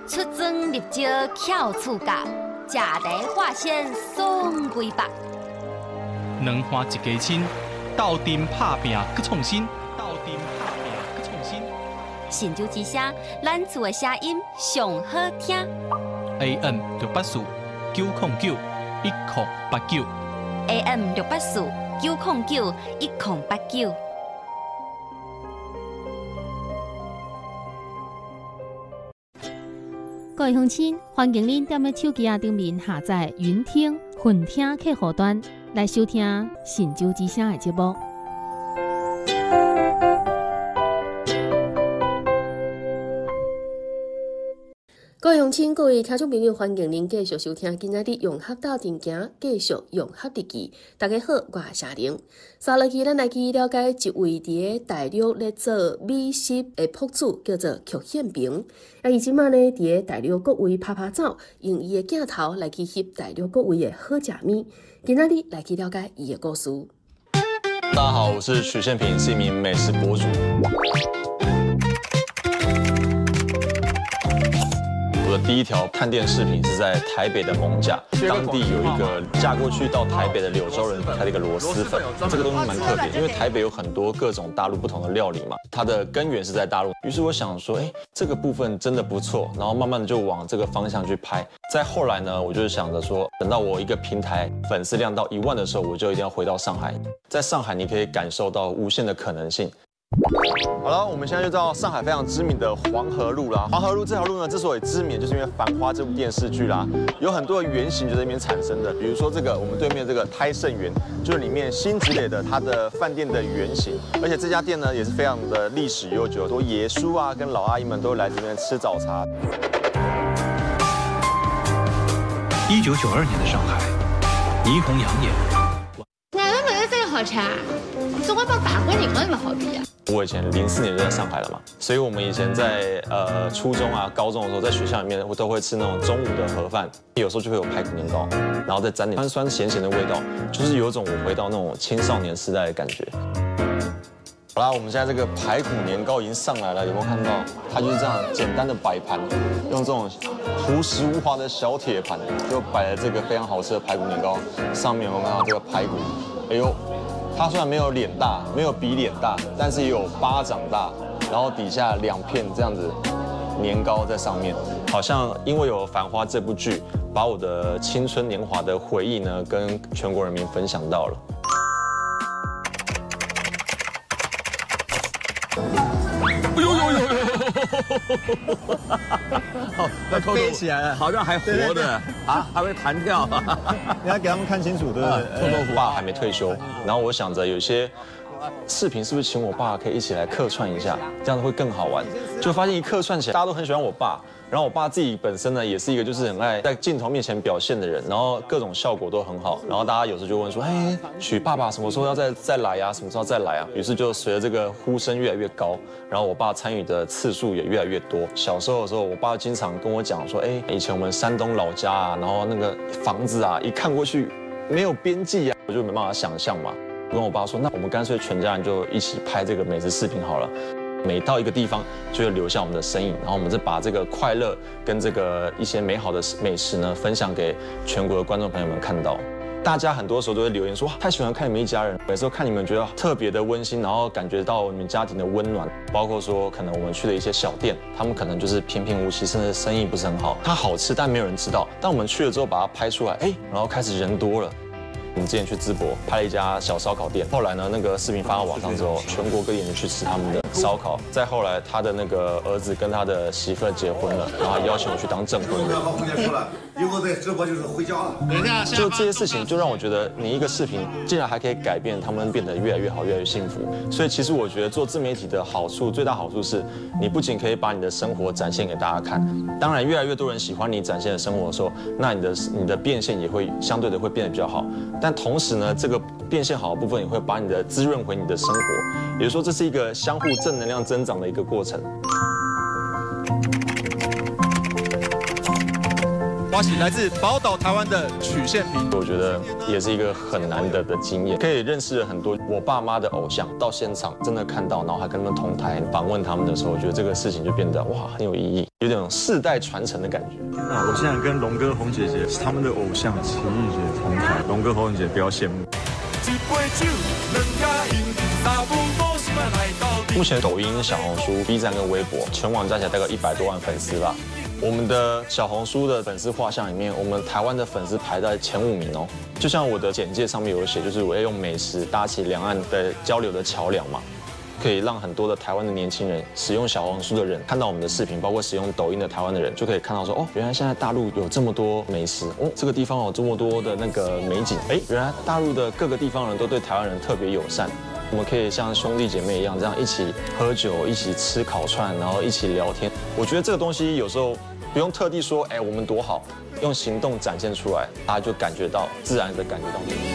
出征入招巧处夹，食茶化身爽规白。 两花一家亲，斗阵拍拼搁创新， 神州之声，咱厝的声音上好听。 AM 684-909-1089 AM 684-909-1089。 各位乡亲，欢迎您踮咧手机顶面下载云听、混听客户端来收听神州之声的节目。 各位乡亲、各位听众朋友，欢迎您继续收听今仔日融合斗阵行，继续融合日记。大家好，我是夏玲。稍落去，咱来去了解一位伫大陆咧做美食的博主，叫做曲宪平。伊即马呢伫大陆各位拍拍照，用伊的镜头来去翕大陆各位的好食物。今仔日来去了解伊的故事。 大家好，我是曲宪平，是一名美食博主。我的第一条探店视频是在台北的艋舺，当地有一个嫁过去到台北的柳州人开了一个螺蛳粉，这个东西蛮特别，因为台北有很多各种大陆不同的料理嘛，它的根源是在大陆。于是我想说，这个部分真的不错，然后慢慢的就往这个方向去拍。再后来呢，我就是想着说，等到我一个平台粉丝量到1万的时候，我就一定要回到上海。在上海，你可以感受到无限的可能性。好了，我们现在就到上海非常知名的黄河路啦。黄河路这条路呢，之所以知名，就是因为《繁花》这部电视剧啦，有很多的原型就在那边产生的。比如说这个我们对面这个胎盛园，就是里面新竹垒的它的饭店的原型。而且这家店呢也是非常的历史悠久，很多爷叔啊跟老阿姨们都会来这边吃早茶。 1992年的上海，霓虹养眼。 俺们没有这个好吃啊，中国帮大国人有什么好比啊？ 我以前04年就在上海了嘛，所以我们以前在初中啊、高中的时候，在学校里面都会吃那种中午的盒饭，有时候就会有排骨年糕，然后再沾点酸酸咸咸的味道，就是有一种我回到那种青少年时代的感觉。好啦，我们现在这个排骨年糕已经上来了，有没有看到？它就是这样简单的摆盘，用这种朴实无华的小铁盘，就摆了这个非常好吃的排骨年糕，上面有没有看到这个排骨？哎呦！它虽然没有脸大，没有比脸大，但是也有巴掌大，然后底下2片这样子年糕在上面，好像因为有《繁花》这部剧，把我的青春年华的回忆呢，跟全国人民分享到了。 哎呦！好，那飞起来了，好像还活的啊，还会弹跳。 你要给他们看清楚，对不对？ 臭豆腐爸还没退休，然后我想着有些视频是不是请我爸可以一起来客串一下，这样子会更好玩。就发现一客串起来，大家都很喜欢我爸。然后我爸自己本身呢，也是一个就是很爱在镜头面前表现的人，然后各种效果都很好。然后大家有时候就问说，许爸爸什么时候要再来啊？什么时候再来啊？于是就随着这个呼声越来越高，然后我爸参与的次数也越来越多。小时候的时候，我爸经常跟我讲说，以前我们山东老家啊，然后那个房子啊，一看过去没有边际啊，我就没办法想象嘛。我跟我爸说，那我们干脆全家人就一起拍这个美食视频好了。每到一个地方就会留下我们的身影，然后我们再把这个快乐跟这个一些美好的美食呢，分享给全国的观众朋友们看到。大家很多时候都会留言说，太喜欢看你们一家人，有时候看你们觉得特别的温馨，然后感觉到你们家庭的温暖。包括说可能我们去的一些小店，他们可能就是平平无奇，甚至生意不是很好，它好吃但没有人知道。但我们去了之后把它拍出来，然后开始人多了。我们之前去淄博拍了一家小烧烤店，后来呢，那个视频发到网上之后，全国各地人去吃他们的烧烤。再后来，他的那个儿子跟他的媳妇结婚了，然后邀请我去当证婚人。 以后在直播就是回家了。 就这些事情，就让我觉得你一个视频竟然还可以改变他们变得越来越好，越来越幸福。所以其实我觉得做自媒体的好处，最大好处是，你不仅可以把你的生活展现给大家看，当然越来越多人喜欢你展现的生活的时候，那你的变现也会相对的会变得比较好。但同时呢，这个变现好的部分也会把你的滋润回你的生活，也就是说，这是一个相互正能量增长的一个过程。 我是来自宝岛台湾的曲宪平。 我觉得也是一个很难得的经验，可以认识了很多我爸妈的偶像，到现场真的看到，然后还跟他们同台访问他们的时候，我觉得这个事情就变得哇很有意义，有点世代传承的感觉。 那我现在跟龙哥、红姐姐是他们的偶像齐豫姐同台，龙哥、红姐不要羡慕。 目前抖音、小红书、B 站跟微博全网加起来大概100多万粉丝吧。我们的小红书的粉丝画像里面，我们台湾的粉丝排在前5名哦。就像我的简介上面有写，就是我要用美食搭起两岸的交流的桥梁嘛，可以让很多的台湾的年轻人使用小红书的人看到我们的视频，包括使用抖音的台湾的人，就可以看到说哦，原来现在大陆有这么多美食哦，这个地方有这么多的那个美景，哎，原来大陆的各个地方人都对台湾人特别友善。我们可以像兄弟姐妹一样，这样一起喝酒，一起吃烤串，然后一起聊天。我觉得这个东西有时候不用特地说，哎，我们多好，用行动展现出来，大家就感觉到自然的感觉到。